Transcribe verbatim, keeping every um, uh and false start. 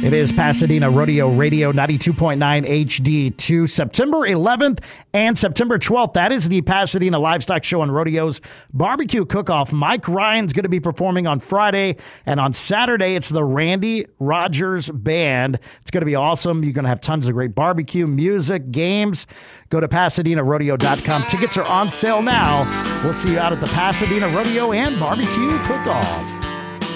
It is Pasadena Rodeo Radio ninety-two point nine H D two, September eleventh and September twelfth. That is the Pasadena Livestock Show and Rodeo's Barbecue Cook-Off. Mike Ryan's going to be performing on Friday, and on Saturday, it's the Randy Rogers Band. It's going to be awesome. You're going to have tons of great barbecue, music, games. Go to Pasadena Rodeo dot com. Tickets are on sale now. We'll see you out at the Pasadena Rodeo and Barbecue Cook-Off.